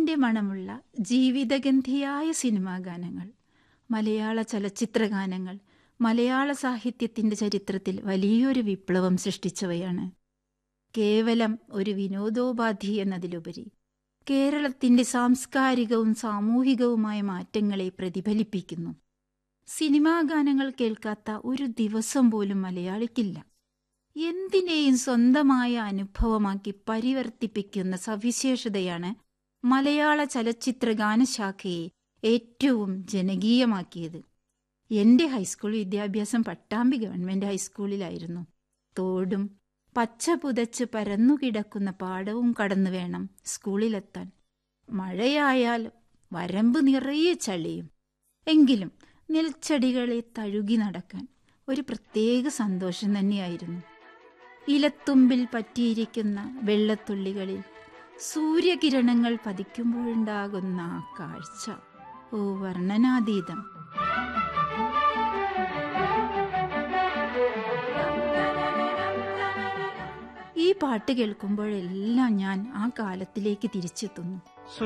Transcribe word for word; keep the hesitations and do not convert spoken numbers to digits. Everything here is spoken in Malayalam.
പാട്ടിൻ്റെ മണമുള്ള ജീവിതഗന്ധിയായ സിനിമാ ഗാനങ്ങൾ, മലയാള ചലച്ചിത്ര ഗാനങ്ങൾ മലയാള സാഹിത്യത്തിൻ്റെ ചരിത്രത്തിൽ വലിയൊരു വിപ്ലവം സൃഷ്ടിച്ചവയാണ്. കേവലം ഒരു വിനോദോപാധി എന്നതിലുപരി കേരളത്തിൻ്റെ സാംസ്കാരികവും സാമൂഹികവുമായ മാറ്റങ്ങളെ പ്രതിഫലിപ്പിക്കുന്നു. സിനിമാ ഗാനങ്ങൾ കേൾക്കാത്ത ഒരു ദിവസം പോലും മലയാളിക്കില്ല. എന്തിനേയും സ്വന്തമായ അനുഭവമാക്കി പരിവർത്തിപ്പിക്കുന്ന സവിശേഷതയാണ് മലയാള ചലച്ചിത്ര ഗാനശാഖയെ ഏറ്റവും ജനകീയമാക്കിയത്. എൻ്റെ ഹൈസ്കൂൾ വിദ്യാഭ്യാസം പട്ടാമ്പി ഗവൺമെൻറ് ഹൈസ്കൂളിലായിരുന്നു. തോടും പച്ച പുതച്ച് പരന്നുകിടക്കുന്ന പാടവും കടന്നു വേണം സ്കൂളിലെത്താൻ. മഴയായാൽ വരമ്പ് നിറയെ ചളിയും. എങ്കിലും നെൽച്ചെടികളെ തഴുകി നടക്കാൻ ഒരു പ്രത്യേക സന്തോഷം തന്നെയായിരുന്നു. ഇലത്തുമ്പിൽ പറ്റിയിരിക്കുന്ന വെള്ളത്തുള്ളികളിൽ സൂര്യകിരണങ്ങൾ പതിക്കുമ്പോഴുണ്ടാകുന്ന ആ കാഴ്ച, ഓ വർണ്ണനാതീതം. ഈ പാട്ട് കേൾക്കുമ്പോഴെല്ലാം ഞാൻ ആ കാലത്തിലേക്ക് തിരിച്ചെത്തുന്നു.